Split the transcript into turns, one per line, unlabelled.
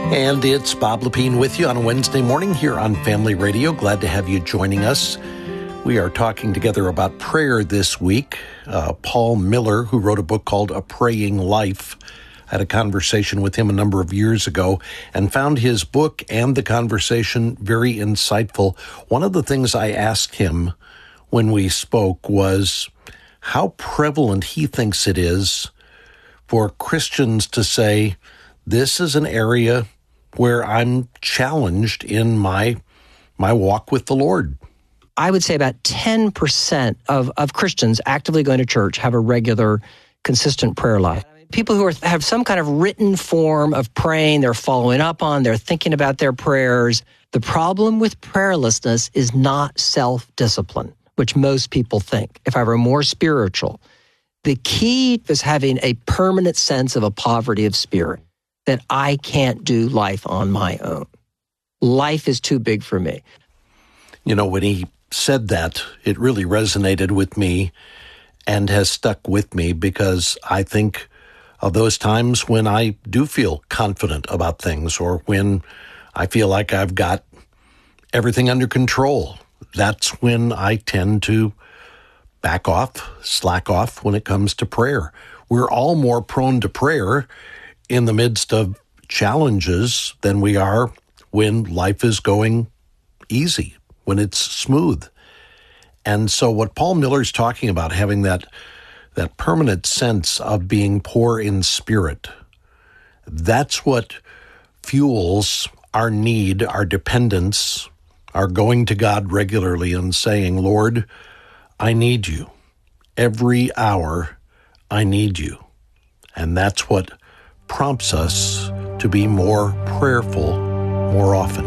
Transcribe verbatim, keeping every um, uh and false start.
And it's Bob Lepine with you on a Wednesday morning here on Family Radio. Glad to have you joining us. We are talking together about prayer this week. Uh, Paul Miller, who wrote a book called A Praying Life, I had a conversation with him a number of years ago and found his book and the conversation very insightful. One of the things I asked him when we spoke was how prevalent he thinks it is for Christians to say, this is an area where I'm challenged in my my walk with the Lord.
I would say about ten percent of, of Christians actively going to church have a regular, consistent prayer life. People who are, have some kind of written form of praying, they're following up on, they're thinking about their prayers. The problem with prayerlessness is not self-discipline, which most people think. If I were more spiritual, the key is having a permanent sense of a poverty of spirit, that I can't do life on my own. Life is too big for me.
You know, when he said that, it really resonated with me and has stuck with me because I think of those times when I do feel confident about things or when I feel like I've got everything under control. That's when I tend to back off, slack off when it comes to prayer. We're all more prone to prayer in the midst of challenges than we are when life is going easy, when it's smooth. And so what Paul Miller's talking about, having that that permanent sense of being poor in spirit, that's what fuels our need, our dependence, our going to God regularly and saying, Lord, I need you. Every hour, I need you. And that's what prompts us to be more prayerful more often.